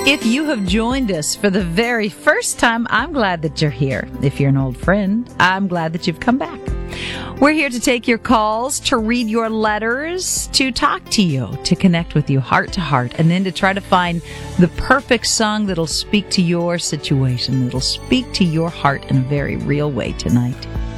If you have joined us for the very first time, I'm glad that you're here. If you're an old friend, I'm glad that you've come back. We're here to take your calls, to read your letters, to talk to you, to connect with you heart to heart, and then to try to find the perfect song that'll speak to your situation, that'll speak to your heart in a very real way tonight.